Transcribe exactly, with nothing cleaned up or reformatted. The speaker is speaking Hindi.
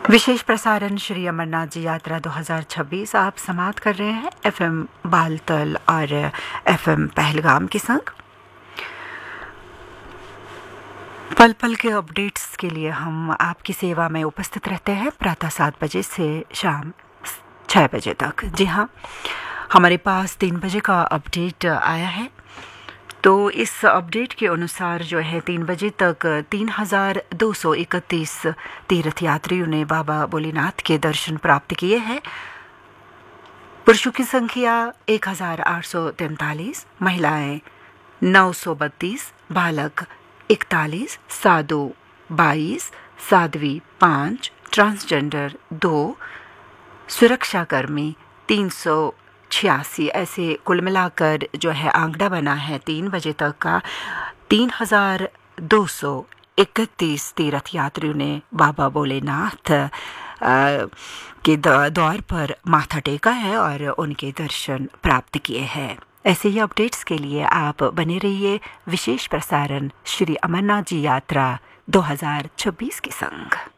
विशेष प्रसारण श्री अमरनाथ जी यात्रा दो हज़ार छब्बीस आप समाप्त कर रहे हैं एफएम बालतल और एफएम पहलगाम के संग। पल पल के अपडेट्स के लिए हम आपकी सेवा में उपस्थित रहते हैं प्रातः सात बजे से शाम छः बजे तक। जी हाँ, हमारे पास तीन बजे का अपडेट आया है, तो इस अपडेट के अनुसार जो है तीन बजे तक तीन हज़ार दो सौ इकतीस तीर्थ यात्रियों ने बाबा भोलेनाथ के दर्शन प्राप्त किए हैं। पुरुषों की संख्या एक हज़ार आठ सौ तैंतालीस, महिलाएं नौ सौ बत्तीस, बालक इकतालीस, साधु बाईस, साध्वी पाँच, ट्रांसजेंडर दो, सुरक्षाकर्मी तीन सौ छियासी। ऐसे कुल मिलाकर जो है आंकड़ा बना है तीन बजे तक का तीन हजार दो सौ इकतीस तीर्थ यात्रियों ने बाबा भोलेनाथ के द्वार पर माथा टेका है और उनके दर्शन प्राप्त किए हैं। ऐसे ही अपडेट्स के लिए आप बने रहिए विशेष प्रसारण श्री अमरनाथ जी यात्रा दो हज़ार छब्बीस के संग।